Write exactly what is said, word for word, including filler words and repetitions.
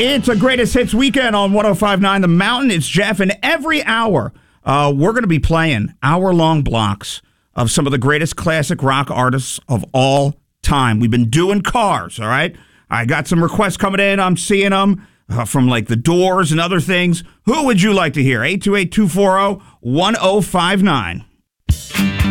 It's a greatest hits weekend on one oh five point nine The Mountain. It's Jeff, and every hour uh, we're going to be playing hour-long blocks of some of the greatest classic rock artists of all time. We've been doing Cars, all right? I got some requests coming in. I'm seeing them uh, from like The Doors and other things. Who would you like to hear? eight two eight, two four zero, one oh five nine.